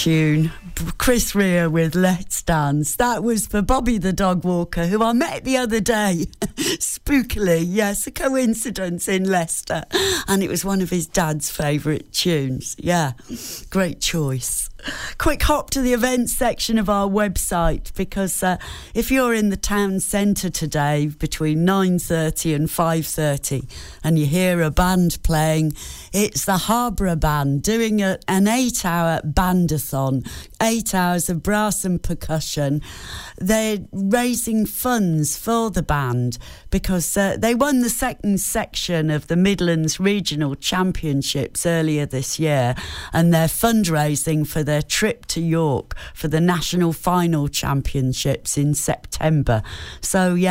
tune. Chris Rea with Let's Dance. That was for Bobby the dog walker, who I met the other day, spookily, yes, a coincidence in Leicester. And it was one of his dad's favourite tunes. Yeah, great choice. Quick hop to the events section of our website, because if you're in the town centre today between 9:30 and 5:30 and you hear a band playing, it's the Harborough Band doing an 8-hour bandathon, 8 hours of brass and percussion. They're raising funds for the band because they won the second section of the Midlands Regional Championships earlier this year, and they're fundraising for their trip to York for the National Final Championships in September. So, yeah.